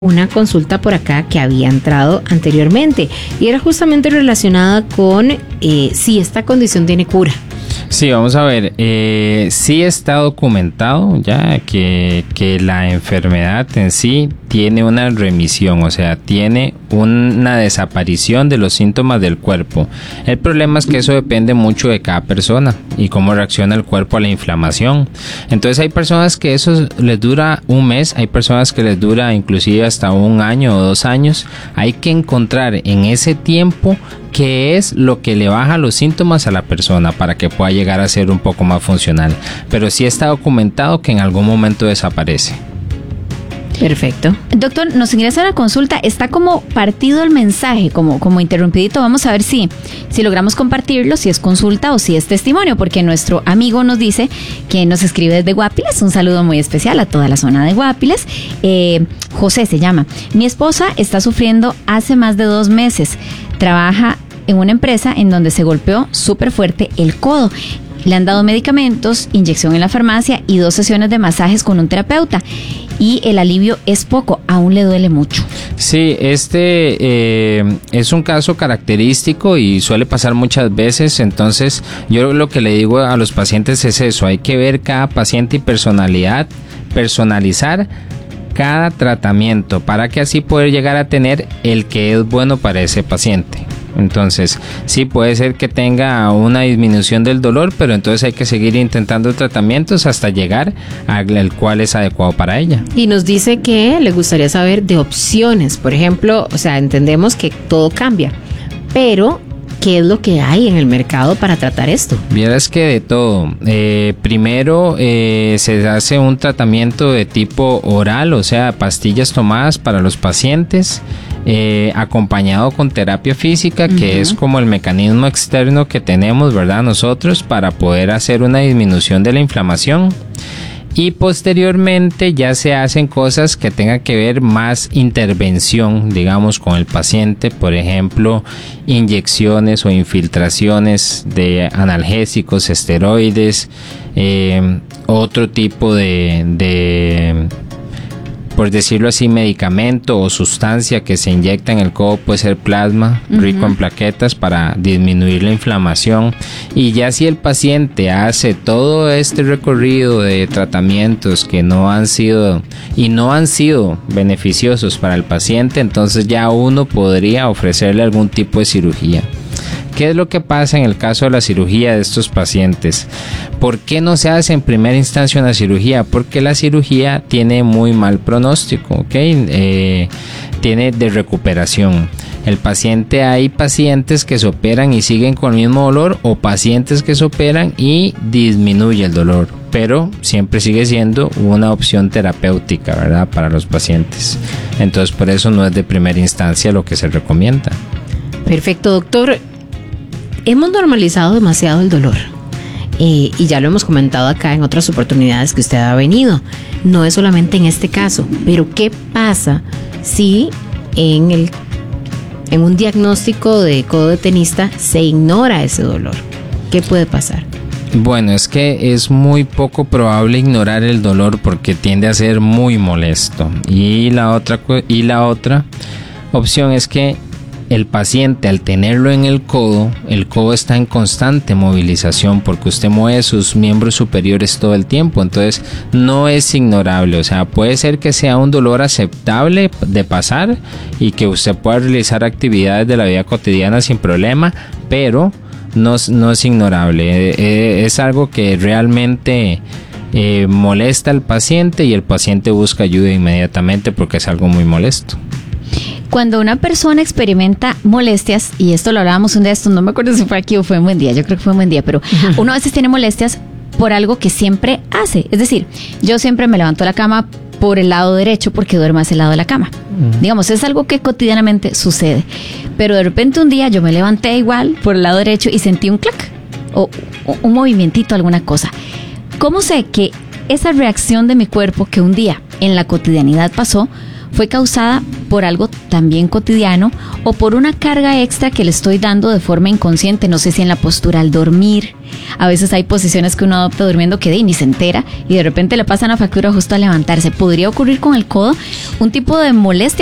una consulta por acá que había entrado anteriormente y era justamente relacionada con si esta condición tiene cura. Sí, vamos a ver, sí está documentado ya que la enfermedad en sí tiene una remisión, o sea, tiene una desaparición de los síntomas del cuerpo. El problema es que eso depende mucho de cada persona y cómo reacciona el cuerpo a la inflamación. Entonces hay personas que eso les dura un mes, hay personas que les dura inclusive hasta 1 año o 2 años. Hay que encontrar en ese tiempo qué es lo que le baja los síntomas a la persona para que pueda llegar a ser un poco más funcional. Pero sí está documentado que en algún momento desaparece. Perfecto. Doctor, nos ingresa a la consulta, está como partido el mensaje, como interrumpidito. Vamos a ver si logramos compartirlo, si es consulta o si es testimonio, porque nuestro amigo nos dice que nos escribe desde Guapiles. Un saludo muy especial a toda la zona de Guapiles. José se llama. Mi esposa está sufriendo hace más de 2 meses. Trabaja en una empresa en donde se golpeó súper fuerte el codo. Le han dado medicamentos, inyección en la farmacia y 2 sesiones de masajes con un terapeuta. Y el alivio es poco, aún le duele mucho. Sí, es un caso característico y suele pasar muchas veces. Entonces, yo lo que le digo a los pacientes es eso: hay que ver cada paciente y personalizar cada tratamiento para que así poder llegar a tener el que es bueno para ese paciente. Entonces, sí puede ser que tenga una disminución del dolor, pero entonces hay que seguir intentando tratamientos hasta llegar al cual es adecuado para ella. Y nos dice que le gustaría saber de opciones. Por ejemplo, o sea, entendemos que todo cambia, pero ¿qué es lo que hay en el mercado para tratar esto? Vieras que de todo. Primero se hace un tratamiento de tipo oral, o sea, pastillas tomadas para los pacientes, acompañado con terapia física, que es como el mecanismo externo que tenemos, ¿verdad?, nosotros para poder hacer una disminución de la inflamación. Y posteriormente ya se hacen cosas que tengan que ver más intervención, digamos, con el paciente, por ejemplo, inyecciones o infiltraciones de analgésicos, esteroides, otro tipo de por decirlo así, medicamento o sustancia que se inyecta en el codo, puede ser plasma rico en plaquetas para disminuir la inflamación. Y ya si el paciente hace todo este recorrido de tratamientos que no han sido beneficiosos para el paciente, entonces ya uno podría ofrecerle algún tipo de cirugía. ¿Qué es lo que pasa en el caso de la cirugía de estos pacientes? ¿Por qué no se hace en primera instancia una cirugía? Porque la cirugía tiene muy mal pronóstico, ¿ok? Tiene de recuperación. Hay pacientes que se operan y siguen con el mismo dolor, o pacientes que se operan y disminuye el dolor, pero siempre sigue siendo una opción terapéutica, ¿verdad?, para los pacientes. Entonces, por eso no es de primera instancia lo que se recomienda. Perfecto, doctor. Hemos normalizado demasiado el dolor y ya lo hemos comentado acá en otras oportunidades que usted ha venido. No es solamente en este caso, pero ¿qué pasa si en un diagnóstico de codo de tenista se ignora ese dolor? ¿Qué puede pasar? Bueno, es que es muy poco probable ignorar el dolor porque tiende a ser muy molesto. Y la otra opción es que el paciente, al tenerlo en el codo está en constante movilización porque usted mueve sus miembros superiores todo el tiempo, entonces no es ignorable. O sea, puede ser que sea un dolor aceptable de pasar y que usted pueda realizar actividades de la vida cotidiana sin problema, pero no es ignorable. Es algo que realmente molesta al paciente y el paciente busca ayuda inmediatamente porque es algo muy molesto. Cuando una persona experimenta molestias, y esto lo hablábamos un día, no me acuerdo si fue aquí o fue en Buen Día, yo creo que fue en Buen Día, pero uno a veces tiene molestias por algo que siempre hace. Es decir, yo siempre me levanto de la cama por el lado derecho porque duermo hacia el lado de la cama. Digamos, es algo que cotidianamente sucede. Pero de repente un día yo me levanté igual por el lado derecho y sentí un clac o un movimientito, alguna cosa. ¿Cómo sé que esa reacción de mi cuerpo que un día en la cotidianidad pasó fue causada por algo también cotidiano o por una carga extra que le estoy dando de forma inconsciente, no sé si en la postura al dormir. A veces hay posiciones que uno adopta durmiendo que ni se entera y de repente le pasan la factura justo al levantarse. ¿Podría ocurrir con el codo un tipo de molestia